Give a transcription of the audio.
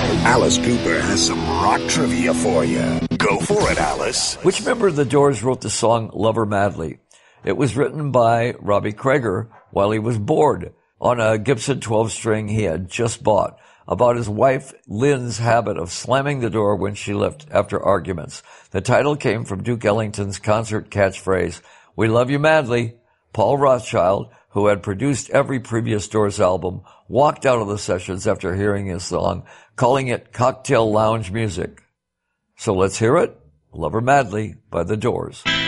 Alice Cooper has some rock trivia for you. Go for it, Alice. Which member of the Doors wrote the song Love Her Madly? It was written by Robbie Krieger while he was bored on a Gibson 12-string he had just bought, about his wife Lynn's habit of slamming the door when she left after arguments. The title came from Duke Ellington's concert catchphrase, "We love you madly." Paul Rothchild, who had produced every previous Doors album, walked out of the sessions after hearing his song, calling it cocktail lounge music. So let's hear it. Love Her Madly by the Doors.